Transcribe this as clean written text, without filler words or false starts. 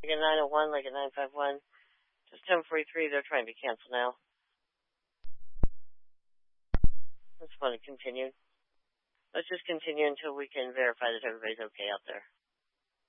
like a 901, like a 951. Just 1043, they're trying to cancel now. Let's want to continue. Let's just continue until we can verify that everybody's okay out there.